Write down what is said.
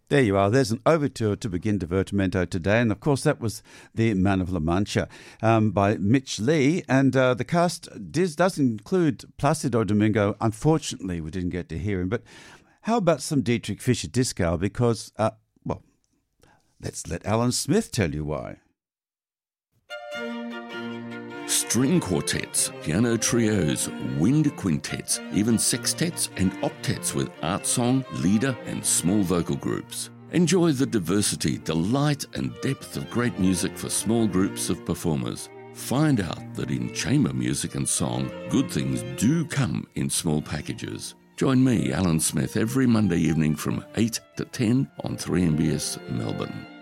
There you are. There's an overture to begin Divertimento today. And, of course, that was The Man of La Mancha by Mitch Lee. And the cast does include Placido Domingo. Unfortunately, we didn't get to hear him. But how about some Dietrich Fischer-Dieskau? Because, well, let's let Alan Smith tell you why. String quartets, piano trios, wind quintets, even sextets and octets with art song, leader and small vocal groups. Enjoy the diversity, delight and depth of great music for small groups of performers. Find out that in chamber music and song, good things do come in small packages. Join me, Alan Smith, every Monday evening from 8 to 10 on 3MBS Melbourne.